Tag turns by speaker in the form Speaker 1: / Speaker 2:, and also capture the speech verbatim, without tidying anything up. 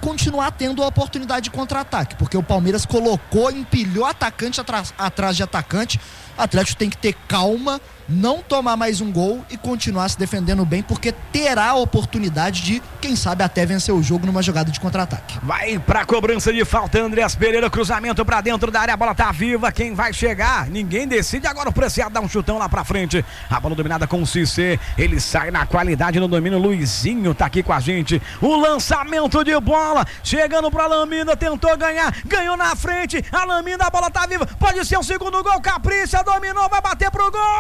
Speaker 1: continuar tendo a oportunidade de contra-ataque, porque o Palmeiras colocou, empilhou atacante atrás, atrás de atacante. O Atlético tem que ter calma, não tomar mais um gol e continuar se defendendo bem, porque terá a oportunidade de, quem sabe, até vencer o jogo numa jogada de contra-ataque.
Speaker 2: Vai pra cobrança de falta, Andreas Pereira, cruzamento pra dentro da área, a bola tá viva, quem vai chegar? Ninguém decide, agora o Preciado dá um chutão lá pra frente, a bola dominada com o Cissé, ele sai na qualidade no domínio, Luizinho tá aqui com a gente, o lançamento de bola, chegando pra Lamina, tentou ganhar, ganhou na frente, a Lamina, a bola tá viva, pode ser um segundo gol, capricha, dominou, vai bater pro gol!